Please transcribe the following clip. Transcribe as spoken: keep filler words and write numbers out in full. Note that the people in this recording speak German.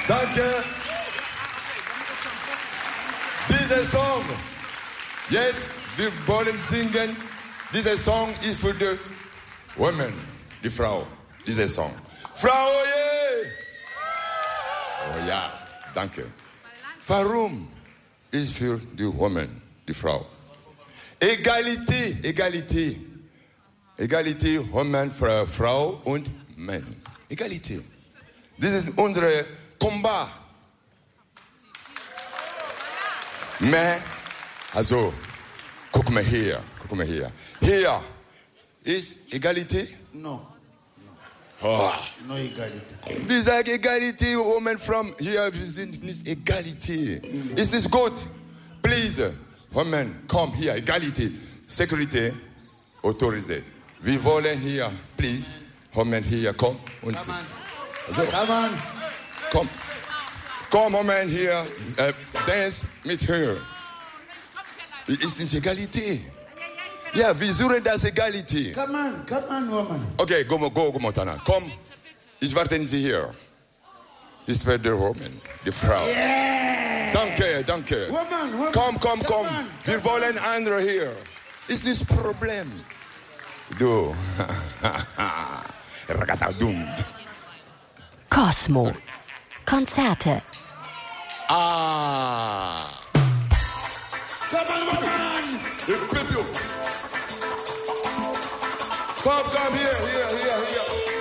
Danke. Dieser Song, jetzt, wir wollen singen. Dieser Song ist für die Women, die Frau. Dieser Song. Frau, yeah. Oh ja, danke. Warum ist für die Women, die Frau? Egalité, Egalité. Egalité, Women, Frau und Mann. Egalité. Das ist unser Combat. Mais, also, guck mal hier, guck mal hier. Hier ist Egalité? No. Oh. No Egalité. Wir sagen Egalité, Women from hier, wir sind nicht Egalité. Mm. Ist das gut? Please, Women, komm hier, Egalité. Security, autorisé. Wir wollen hier, please, Women hier, komm. Und Come on. also, Come on. komm. Komm, Women hier, äh, dance mit her. Ist nicht Egalité. Ja, wir suchen das Egalité. Come on, come on, woman. Okay, go, go, go, Montana. Komm, ich warte Sie hier. Ich werde die Woman, die Frau. Yeah. Danke, danke. Woman, woman. Komm, komm, komm. On, Wir wollen andere hier. Ist das Problem? Du. Ragatadum. Cosmo. Konzerte. Ah. Come on, woman. Komm, komm, hier, hier, hier, hier.